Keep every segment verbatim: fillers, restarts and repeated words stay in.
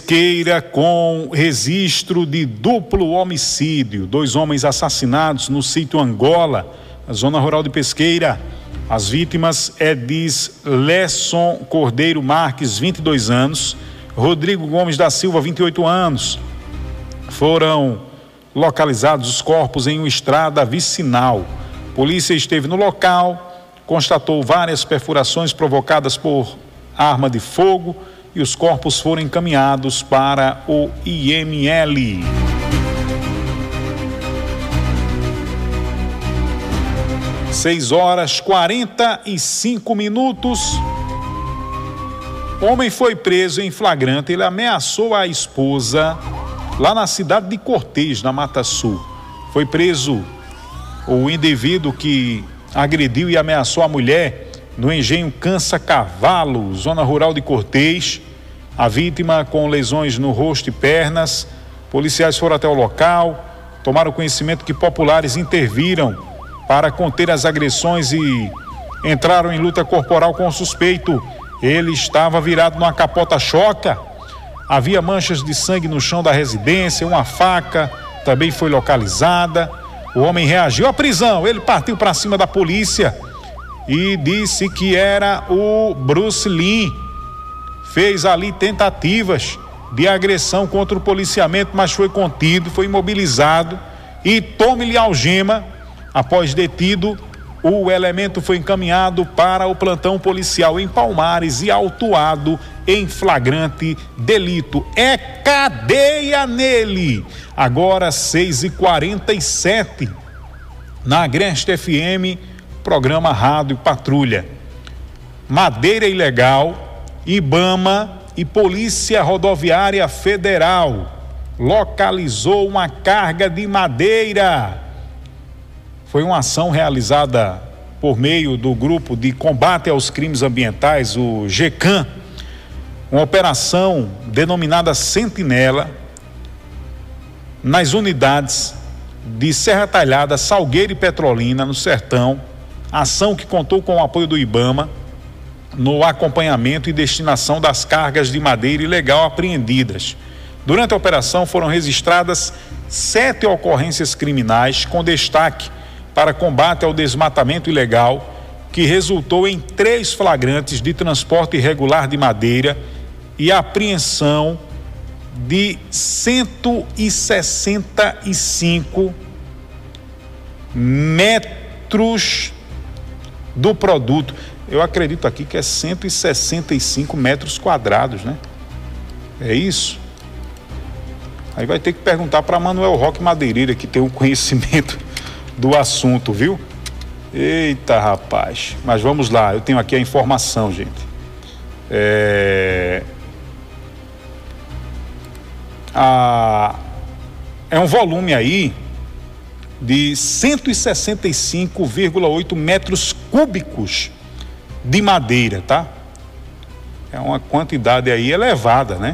Pesqueira com registro de duplo homicídio. Dois homens assassinados no sítio Angola, na zona rural de Pesqueira. As vítimas é diz Lesson Cordeiro Marques, vinte e dois anos, Rodrigo Gomes da Silva, vinte e oito anos. Foram localizados os corpos em uma estrada vicinal. Polícia esteve no local, constatou várias perfurações provocadas por arma de fogo e os corpos foram encaminhados para o I M L. Seis horas quarenta e cinco minutos. Homem foi preso em flagrante. Ele ameaçou a esposa lá na cidade de Cortês, na Mata Sul. Foi preso o indivíduo que agrediu e ameaçou a mulher no engenho Cansa Cavalo, zona rural de Cortês. A vítima com lesões no rosto e pernas. Policiais foram até o local, tomaram conhecimento que populares interviram para conter as agressões e entraram em luta corporal com o suspeito. Ele estava virado numa capota-choca. Havia manchas de sangue no chão da residência, uma faca também foi localizada. O homem reagiu à prisão, ele partiu para cima da polícia e disse que era o Bruce Lee. Fez ali tentativas de agressão contra o policiamento, mas foi contido, foi imobilizado e tome-lhe algema. Após detido, o elemento foi encaminhado para o plantão policial em Palmares e autuado em flagrante delito. É cadeia nele. Agora seis e quarenta e sete, na Agreste F M, programa Rádio Patrulha. Madeira ilegal, IBAMA e Polícia Rodoviária Federal localizou uma carga de madeira. Foi uma ação realizada por meio do Grupo de Combate aos Crimes Ambientais, o GECAM, uma operação denominada Sentinela, nas unidades de Serra Talhada, Salgueiro e Petrolina, no Sertão, ação que contou com o apoio do IBAMA no acompanhamento e destinação das cargas de madeira ilegal apreendidas. Durante a operação foram registradas sete ocorrências criminais com destaque para combate ao desmatamento ilegal, que resultou em três flagrantes de transporte irregular de madeira e apreensão de cento e sessenta e cinco metros do produto. Eu acredito aqui que é cento e sessenta e cinco metros quadrados, né? É isso? Aí vai ter que perguntar para Manuel Roque Madeireira, que tem um conhecimento do assunto, viu? Eita, rapaz. Mas vamos lá, eu tenho aqui a informação, gente. É, a... é um volume aí de cento e sessenta e cinco vírgula oito metros cúbicos de madeira, tá? É uma quantidade aí elevada, né?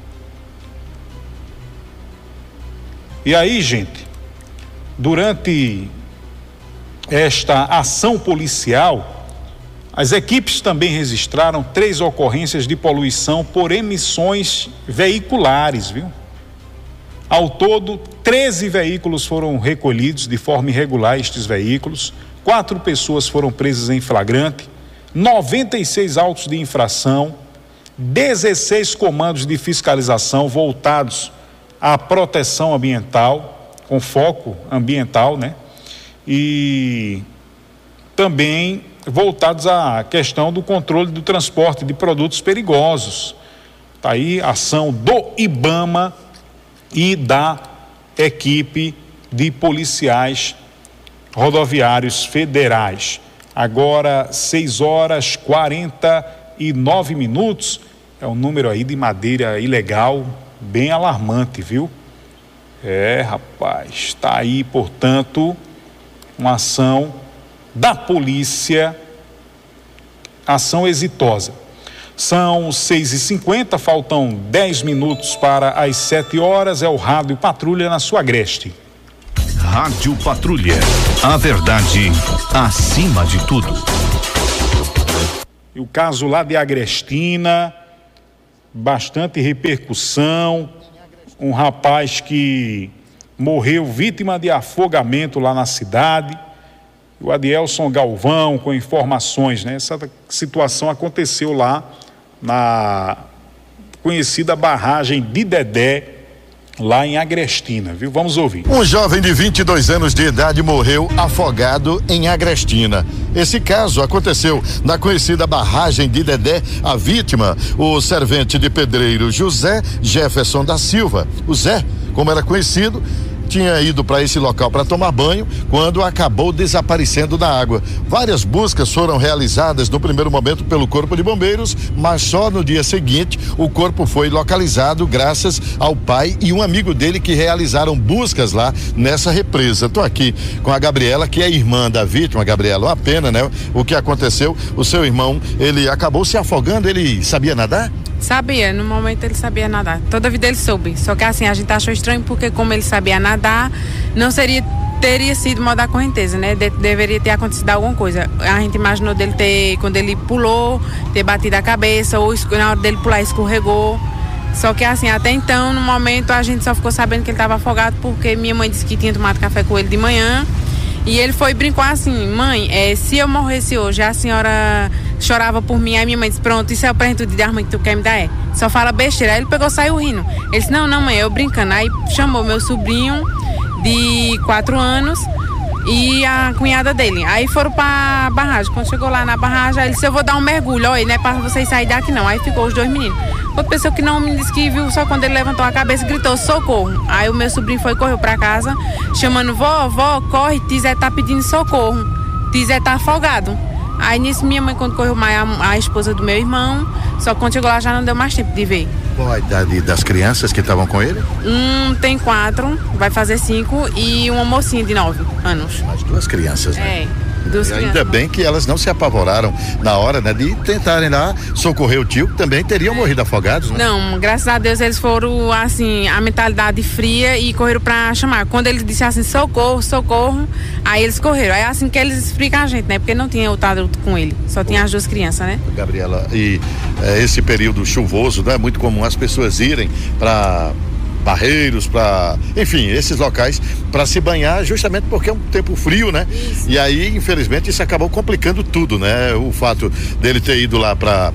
E aí, gente, durante esta ação policial, as equipes também registraram três ocorrências de poluição por emissões veiculares, viu? Ao todo, treze veículos foram recolhidos de forma irregular, estes veículos, quatro pessoas foram presas em flagrante, noventa e seis autos de infração, dezesseis comandos de fiscalização voltados à proteção ambiental, com foco ambiental, né? E também voltados à questão do controle do transporte de produtos perigosos. Tá aí a ação do IBAMA e da equipe de policiais rodoviários federais. Agora seis horas quarenta e nove minutos, é um número aí de madeira ilegal bem alarmante, viu? É, rapaz, tá aí, portanto, uma ação da polícia, ação exitosa. São seis e cinquenta, faltam dez minutos para as sete horas, é o Rádio Patrulha na sua Agreste. Rádio Patrulha, a verdade acima de tudo. E o caso lá de Agrestina, bastante repercussão, um rapaz que morreu vítima de afogamento lá na cidade. O Adielson Galvão com informações, né? Essa situação aconteceu lá na conhecida barragem de Dedé, lá em Agrestina, viu? Vamos ouvir. Um jovem de vinte e dois anos de idade morreu afogado em Agrestina. Esse caso aconteceu na conhecida barragem de Dedé. A vítima, o servente de pedreiro José Jefferson da Silva. O Zé, como era conhecido, tinha ido para esse local para tomar banho quando acabou desaparecendo da água. Várias buscas foram realizadas no primeiro momento pelo Corpo de Bombeiros, mas só no dia seguinte o corpo foi localizado graças ao pai e um amigo dele que realizaram buscas lá nessa represa. Estou aqui com a Gabriela, que é irmã da vítima. Gabriela, uma pena, né? O que aconteceu, o seu irmão, ele acabou se afogando. Ele sabia nadar? Sabia, no momento ele sabia nadar. Toda a vida ele soube. Só que assim, a gente achou estranho porque como ele sabia nadar, não seria, teria sido mal da correnteza, né? De, deveria ter acontecido alguma coisa. A gente imaginou dele ter, quando ele pulou, ter batido a cabeça, ou na hora dele pular escorregou. Só que assim, até então, no momento, a gente só ficou sabendo que ele estava afogado porque minha mãe disse que tinha tomado café com ele de manhã. E ele foi brincar assim, mãe, é, se eu morresse hoje, a senhora chorava por mim. Aí minha mãe disse, pronto, isso é o presente de arma que tu quer me dar, é. Só fala besteira. Aí ele pegou e saiu rindo. Ele disse, não, não, mãe, eu brincando. Aí chamou meu sobrinho de quatro anos e a cunhada dele. Aí foram pra barragem. Quando chegou lá na barragem, aí ele disse, eu vou dar um mergulho, ó, e não é pra vocês saírem daqui não. Aí ficou os dois meninos. Outra pessoa que não me disse que viu só quando ele levantou a cabeça e gritou, socorro. Aí o meu sobrinho foi, correu pra casa, chamando, vó, vó, corre, Tizé tá pedindo socorro. Tizé tá afogado. Aí nisso minha mãe, quando correu mais a, a esposa do meu irmão, só que quando chegou lá já não deu mais tempo de ver. Qual a idade das crianças que estavam com ele? Um tem quatro, vai fazer cinco, e uma mocinha de nove anos. As duas crianças, né? É. Dos e ainda bem que elas não se apavoraram na hora, né, de tentarem lá socorrer o tio, que também teriam é. morrido afogados, né? Não, graças a Deus eles foram assim, a mentalidade fria e correram pra chamar. Quando ele disse assim, socorro, socorro, aí eles correram. É assim que eles explicam a gente, né? Porque não tinha outro adulto com ele, só tinha as duas crianças, né? Gabriela, e é, esse período chuvoso, não é muito comum as pessoas irem para Barreiros, para, enfim, esses locais para se banhar, justamente porque é um tempo frio, né? Isso. E aí, infelizmente, isso acabou complicando tudo, né? O fato dele ter ido lá para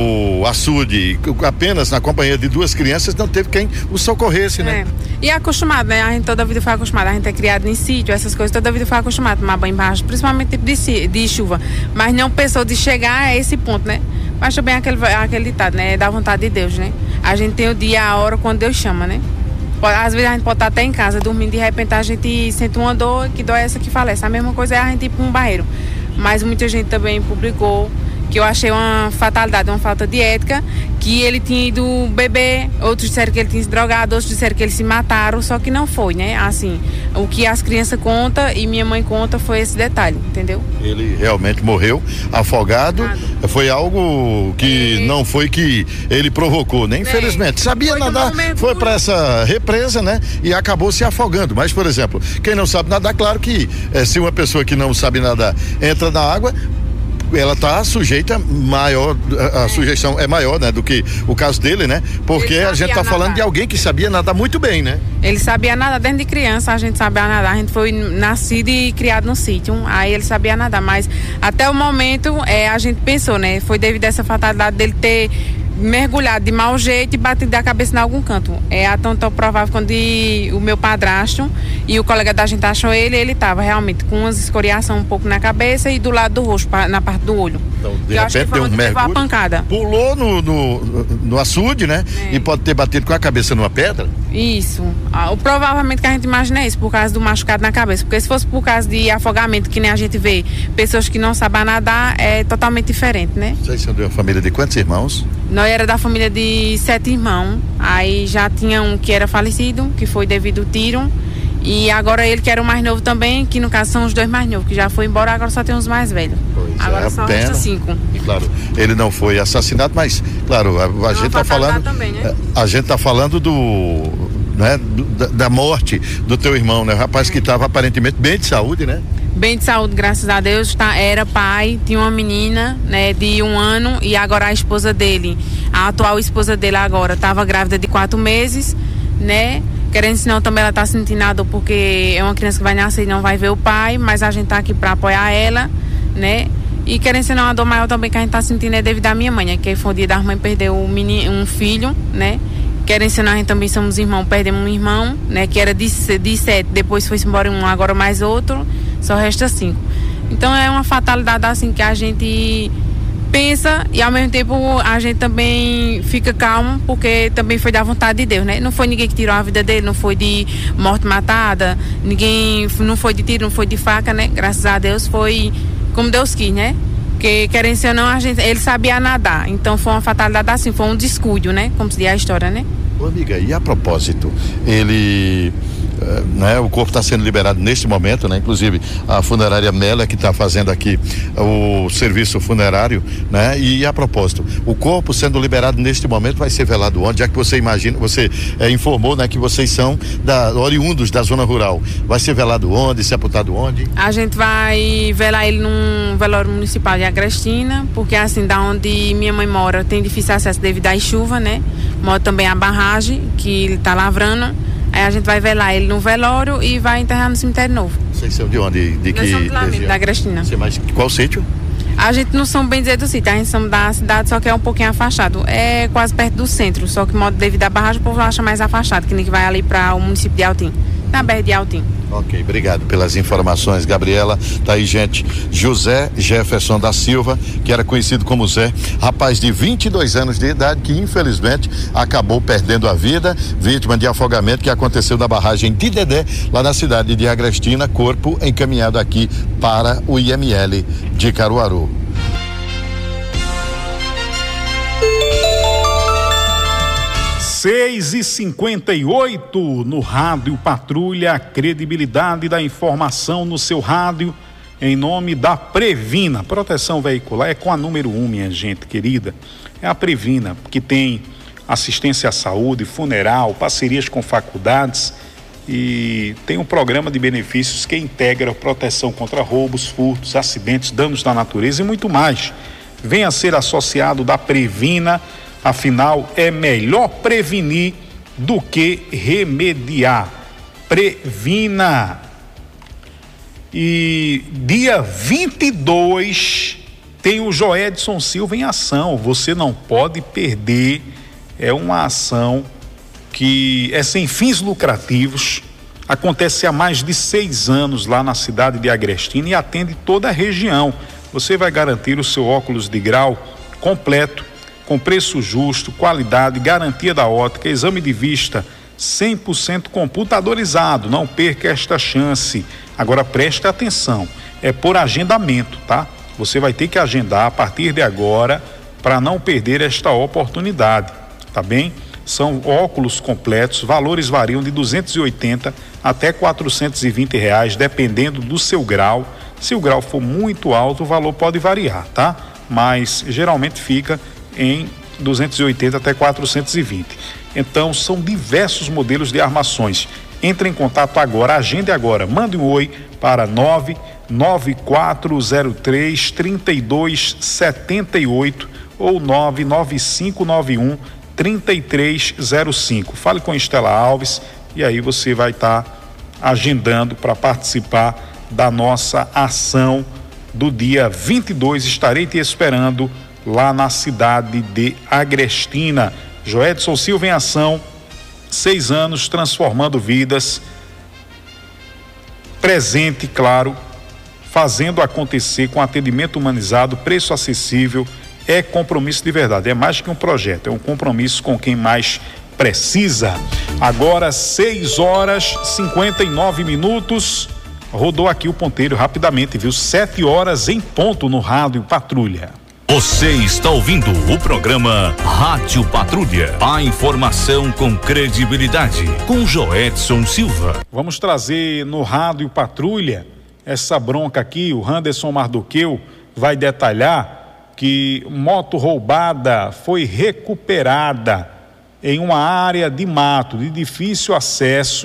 o açude apenas na companhia de duas crianças, não teve quem o socorresse, né? É. E acostumado, né? A gente toda a vida foi acostumado, a gente é criado em sítio, essas coisas, toda a vida foi acostumado a tomar banho embaixo, principalmente tipo de, de chuva, mas não pensou de chegar a esse ponto, né? Mas também aquele, aquele ditado, né? Da vontade de Deus, né? A gente tem o dia, a hora, quando Deus chama, né? Às vezes a gente pode estar até em casa dormindo, de repente a gente sente uma dor, que dói essa que falece. A mesma coisa é a gente ir para um barreiro. Mas muita gente também publicou que eu achei uma fatalidade, uma falta de ética, que ele tinha ido beber, outros disseram que ele tinha se drogado, outros disseram que eles se mataram, só que não foi, né? Assim, o que as crianças contam e minha mãe conta foi esse detalhe, entendeu? Ele realmente morreu afogado, ah, foi algo que é. não foi que ele provocou, né? Infelizmente, é. sabia foi nadar, foi para essa represa, né? E acabou se afogando, mas, por exemplo, quem não sabe nadar, claro que é, se uma pessoa que não sabe nadar entra na água, ela está sujeita maior, a, a sujeição é maior, né, do que o caso dele, né? Porque a gente está falando de alguém que sabia nadar muito bem, né? Ele sabia nadar desde de criança, a gente sabia nadar, a gente foi nascido e criado no sítio, aí ele sabia nadar, mas até o momento é, a gente pensou, né? Foi devido a essa fatalidade dele ter mergulhado de mau jeito e batido a cabeça em algum canto. É a tão, tão provável quando o meu padrasto e o colega da gente achou ele, ele estava realmente com umas escoriação um pouco na cabeça e do lado do rosto, na parte do olho. Então, de eu repente deu um mergulho, pancada. Pulou no, no, no açude, né? É. E pode ter batido com a cabeça numa pedra? Isso. Ah, provavelmente que a gente imagina é isso, por causa do machucado na cabeça. Porque se fosse por causa de afogamento, que nem a gente vê, pessoas que não sabem nadar, é totalmente diferente, né? Vocês são de uma família de quantos irmãos? Nós era da família de sete irmãos. Aí já tinha um que era falecido, que foi devido ao tiro. E agora ele que era o mais novo também, que no caso são os dois mais novos, que já foi embora, agora só tem os mais velhos. Pois agora é, só resta cinco. E claro, ele não foi assassinado, mas claro, a, a gente está falando. Também, né? A gente está falando do. Né, do, da, da morte do teu irmão, né? O rapaz que estava aparentemente bem de saúde, né? bem de saúde, graças a Deus, tá, era pai, tinha uma menina, né, de um ano, e agora a esposa dele, a atual esposa dele agora, estava grávida de quatro meses, né, querendo senão também ela tá sentindo a dor porque é uma criança que vai nascer e não vai ver o pai, mas a gente tá aqui para apoiar ela, né, e querendo senão a dor maior também que a gente tá sentindo é devido à minha mãe, né, que foi o dia da mãe perdeu um, menino, um filho, né, querendo senão a gente também somos irmãos, perdemos um irmão, né, que era de, de sete, depois foi-se embora um, agora mais outro, só resta cinco. Então é uma fatalidade assim que a gente pensa e ao mesmo tempo a gente também fica calmo, porque também foi da vontade de Deus, né? Não foi ninguém que tirou a vida dele, não foi de morte matada, ninguém, não foi de tiro, não foi de faca, né? Graças a Deus foi como Deus quis, né? Porque querendo ser ou não, a gente, ele sabia nadar, então foi uma fatalidade assim, foi um descuido, né? Como se diz a história, né? Ô, amiga, e a propósito, ele, uh, né, o corpo está sendo liberado neste momento, né? Inclusive a funerária Mela que está fazendo aqui o serviço funerário, né? E a propósito, o corpo sendo liberado neste momento vai ser velado onde? Já que você imagina, você é, informou, né, que vocês são da, oriundos da zona rural, vai ser velado onde, sepultado onde? A gente vai velar ele num velório municipal de Agrestina, porque assim, da onde minha mãe mora tem difícil acesso devido à chuva, né? Mora também a barragem que ele está lavrando. Aí a gente vai velar ele no velório e vai enterrar no cemitério novo. Vocês são de onde? De que Nós somos lá mesmo, da Agrestina. Você mais qual sítio? A gente não somos bem dizer do sítio, a gente somos da cidade, só que é um pouquinho afastado. É quase perto do centro, só que modo devido à barragem o povo acha mais afastado, que nem que vai ali para o município de Altim, na B R de Altim. Ok, obrigado pelas informações, Gabriela. Tá aí, gente. José Jefferson da Silva, que era conhecido como Zé, rapaz de vinte e dois anos de idade, que infelizmente acabou perdendo a vida, vítima de afogamento que aconteceu na barragem de Dedé, lá na cidade de Agrestina, corpo encaminhado aqui para o I M L de Caruaru. seis e cinquenta e oito no Rádio Patrulha, a credibilidade da informação no seu rádio, em nome da Previna. Proteção veicular é com a número um, minha gente querida. É a Previna, que tem assistência à saúde, funeral, parcerias com faculdades e tem um programa de benefícios que integra proteção contra roubos, furtos, acidentes, danos da natureza e muito mais. Venha ser associado da Previna. Afinal, é melhor prevenir do que remediar. Previna. E dia vinte e dois tem o Joedson Silva em ação. Você não pode perder. É uma ação que é sem fins lucrativos. Acontece há mais de seis anos lá na cidade de Agrestina e atende toda a região. Você vai garantir o seu óculos de grau completo, com preço justo, qualidade, garantia da ótica, exame de vista cem por cento computadorizado. Não perca esta chance. Agora preste atenção, é por agendamento, tá? Você vai ter que agendar a partir de agora para não perder esta oportunidade, tá bem? São óculos completos, valores variam de duzentos e oitenta até quatrocentos e vinte reais, dependendo do seu grau. Se o grau for muito alto, o valor pode variar, tá? Mas geralmente fica em duzentos e oitenta até quatrocentos e vinte. Então são diversos modelos de armações. Entre em contato agora, agende agora, mande um oi para nove nove quatro zero três três dois sete oito ou nove nove cinco nove um três três zero cinco. Fale com Estela Alves e aí você vai estar tá agendando para participar da nossa ação do dia vinte e dois. Estarei te esperando lá na cidade de Agrestina. Joedson Silva em ação, seis anos transformando vidas, presente, claro, fazendo acontecer com atendimento humanizado, preço acessível, é compromisso de verdade, é mais que um projeto, é um compromisso com quem mais precisa. Agora seis horas e cinquenta e nove minutos, rodou aqui o ponteiro rapidamente, viu? Sete horas em ponto no Rádio Patrulha. Você está ouvindo o programa Rádio Patrulha. A informação com credibilidade, com Joedson Silva. Vamos trazer no Rádio Patrulha essa bronca aqui. O Anderson Mardoqueu vai detalhar que moto roubada foi recuperada em uma área de mato de difícil acesso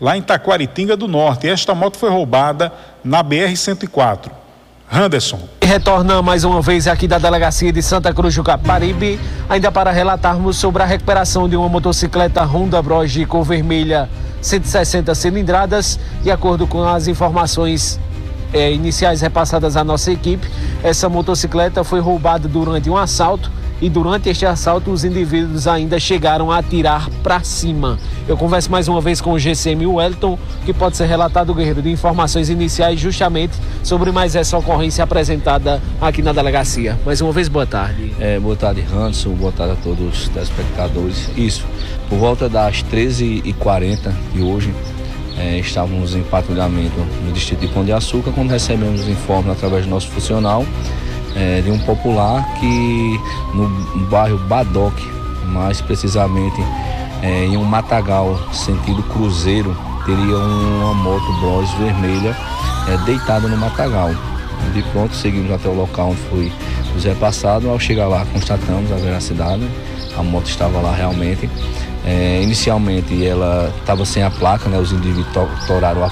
lá em Taquaritinga do Norte. Esta moto foi roubada na B R cento e quatro. Anderson. Retorna mais uma vez aqui da delegacia de Santa Cruz do Capibaribe, ainda para relatarmos sobre a recuperação de uma motocicleta Honda Bros de cor vermelha, cento e sessenta cilindradas. De acordo com as informações eh, iniciais repassadas à nossa equipe, essa motocicleta foi roubada durante um assalto e durante este assalto os indivíduos ainda chegaram a atirar para cima. Eu converso mais uma vez com o G C M Wellington, que pode ser relatado, Guerreiro, de informações iniciais justamente sobre mais essa ocorrência apresentada aqui na delegacia. Mais uma vez, boa tarde. É, boa tarde, Hanson, boa tarde a todos os telespectadores. Isso, por volta das treze e quarenta de hoje, é, estávamos em patrulhamento no distrito de Pão de Açúcar, quando recebemos informe através do nosso funcional É, de um popular que no bairro Badoc, mais precisamente é, em um matagal sentido Cruzeiro, teria uma moto Bros vermelha é, deitada no matagal. De pronto seguimos até o local onde foi o Zé passado. Ao chegar lá constatamos a veracidade, a moto estava lá realmente. É, inicialmente ela estava sem a placa, né, os indivíduos to toraram a